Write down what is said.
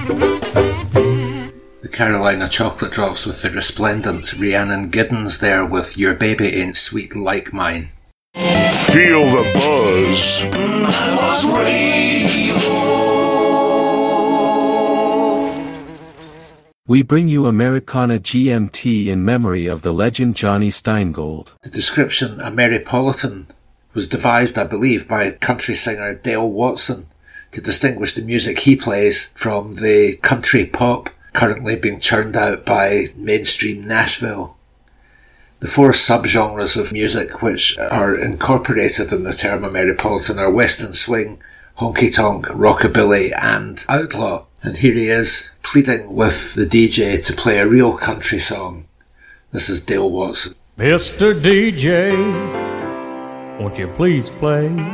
The Carolina Chocolate Drops with the resplendent Rhiannon Giddens there with Your Baby Ain't Sweet Like Mine. Feel the buzz. We bring you Americana GMT in memory of the legend Johnny Steingold. The description Ameripolitan was devised, I believe, by country singer Dale Watson to distinguish the music he plays from the country pop currently being churned out by mainstream Nashville. The four subgenres of music which are incorporated in the term Ameripolitan are Western Swing, Honky Tonk, Rockabilly and Outlaw. And here he is, pleading with the DJ to play a real country song. This is Dale Watson. Mr. DJ, won't you please play